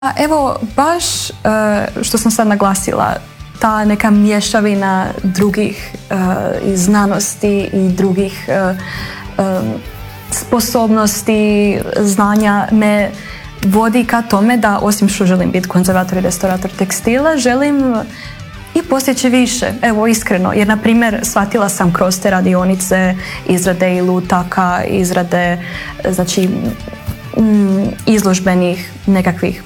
Evo, baš što sam sad naglasila, ta neka mješavina drugih i znanosti i drugih sposobnosti, znanja me vodi ka tome da osim što želim biti konzervator i restaurator tekstila, želim i postići više, evo iskreno, jer na primjer shvatila sam kroz te radionice izrade i lutaka, izrade znači izložbenih nekakvih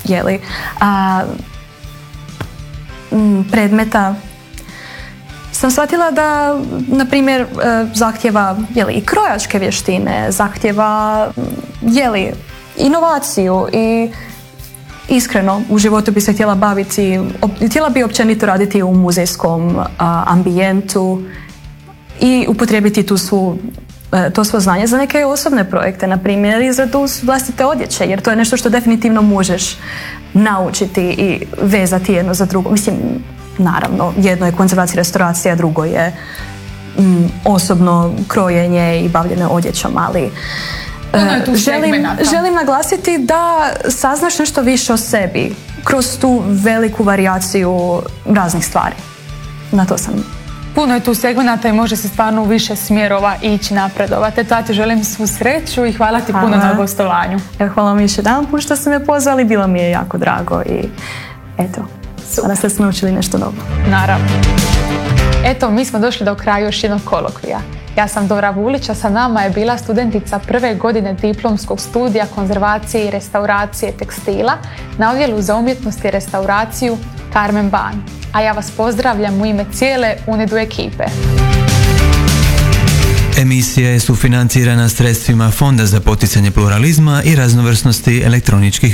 predmeta, sam shvatila da, na primjer, zahtjeva i krojačke vještine, zahtjeva inovaciju i iskreno u životu bi se htjela baviti, htjela bi općenito raditi u muzejskom ambijentu i upotrijebiti to svo znanje za neke osobne projekte, na primjer izradu vlastite odjeće, jer to je nešto što definitivno možeš naučiti i vezati jedno za drugo. Mislim, naravno, jedno je konzervacija i restauracija, drugo je osobno krojenje i bavljenje odjećom, ali želim naglasiti da saznaš nešto više o sebi kroz tu veliku varijaciju raznih stvari. Na to sam. Puno je tu segmenata i može se stvarno u više smjerova ići napredovati. Eto, ja ti želim svu sreću i hvala ti puno na gostovanju. Hvala vam još jedanput što ste me pozvali, bilo mi je jako drago i eto, da ste naučili nešto novo. Naravno. Eto, mi smo došli do kraja još jednog kolokvija. Ja sam Dora Vulić, a sa nama je bila studentica prve godine diplomskog studija konzervacije i restauracije tekstila na Odjelu za umjetnost i restauraciju Carmen Ban. A ja vas pozdravljam u ime cijele UNEDU ekipe. Emisija je sufinancirana sredstvima Fonda za poticanje pluralizma i raznovrsnosti elektroničkih